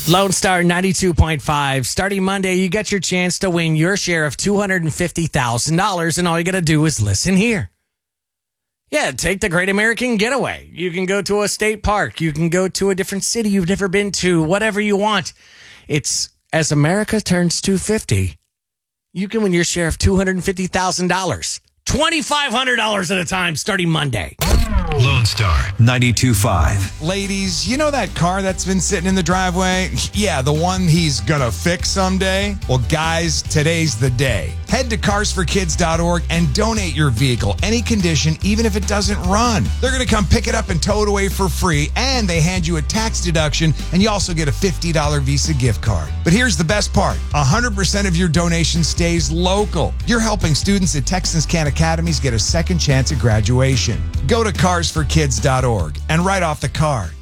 Lone Star 92.5. Starting Monday, you get your chance to win your share of $250,000, and all you got to do is listen here. Yeah, take the Great American Getaway. You can go to a state park. You can go to a different city you've never been to, whatever you want. It's as America turns 250, you can win your share of $250,000. $2,500 at a time starting Monday. Lone Star 92.5. Ladies, you know that car that's been sitting in the driveway? Yeah, the one he's gonna fix someday? Well, guys, today's the day. Head to carsforkids.org and donate your vehicle, any condition, even if it doesn't run. They're gonna come pick it up and tow it away for free, and they hand you a tax deduction, and you also get a $50 Visa gift card. But here's the best part. 100% of your donation stays local. You're helping students at Texans Can Academies get a second chance at graduation. Go to carsforkids.org and write off the car.